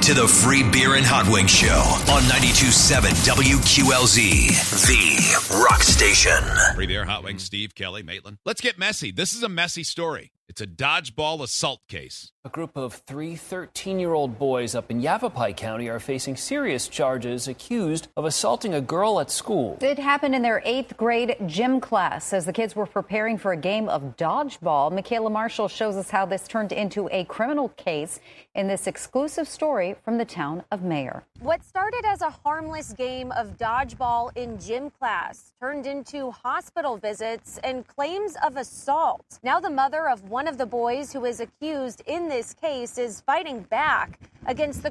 to the Free Beer and Hot Wings Show on 92.7 WQLZ, the rock station. Free Beer, Hot Wings, Steve, Kelly, Maitland. Let's get messy. This is a messy story. It's a dodgeball assault case. A group of three 13-year-old boys up in Yavapai County are facing serious charges accused of assaulting a girl at school. It happened in their 8th grade gym class as the kids were preparing for a game of dodgeball. Michaela Marshall shows us how this turned into a criminal case in this exclusive story from the town of Mayer. What started as a harmless game of dodgeball in gym class turned into hospital visits and claims of assault. Now the mother of one of the boys who is accused in this case is fighting back against the